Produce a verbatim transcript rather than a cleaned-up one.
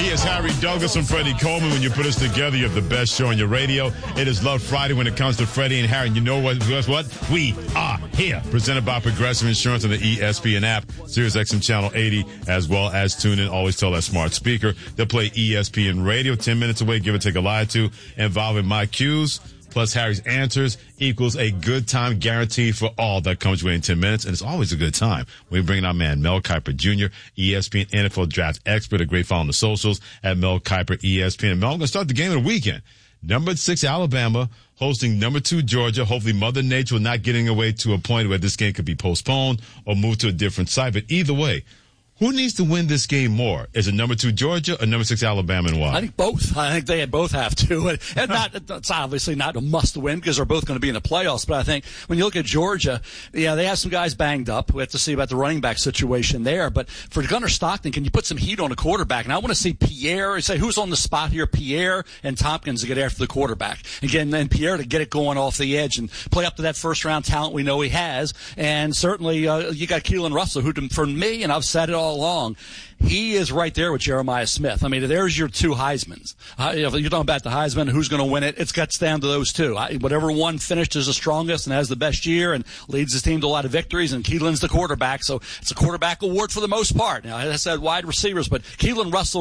He is Harry Douglas and Freddie Coleman. When you put us together, you have the best show on your radio. It is Love Friday when it comes to Freddie and Harry. And you know what? Guess what? We are here. Presented by Progressive Insurance on the E S P N app, Sirius X M Channel eighty, as well as tune in. Always tell that smart speaker to play E S P N Radio. Ten minutes away, give or take a lie to, involving my cues plus Harry's answers equals a good time guaranteed for all. That comes within ten minutes, and it's always a good time. We bring in our man, Mel Kiper Junior, E S P N N F L draft expert, a great follow on the socials at Mel Kiper E S P N. And Mel, I'm going to start the game of the weekend. Number six, Alabama, hosting number two, Georgia. Hopefully Mother Nature will not getting away to a point where this game could be postponed or moved to a different site. But either way, who needs to win this game more? Is it number two Georgia or number six Alabama, and why? I think both. I think they both have to. And, and not, it's obviously not a must win because they're both going to be in the playoffs. But I think when you look at Georgia, yeah, they have some guys banged up. We have to see about the running back situation there. But for Gunnar Stockton, can you put some heat on a quarterback? And I want to see Pierre, say who's on the spot here, Pierre and Tompkins to get after the quarterback. Again, then Pierre to get it going off the edge and play up to that first round talent we know he has. And certainly uh, you got Keelan Russell, who for me, and I've said it all along, he is right there with Jeremiah Smith. I mean, there's your two Heismans. Uh, if you're talking about the Heisman, who's going to win it? It gets down to those two. I, whatever one finished as the strongest and has the best year and leads his team to a lot of victories, and Keelan's the quarterback, so it's a quarterback award for the most part. Now, I said wide receivers, but Keelan Russell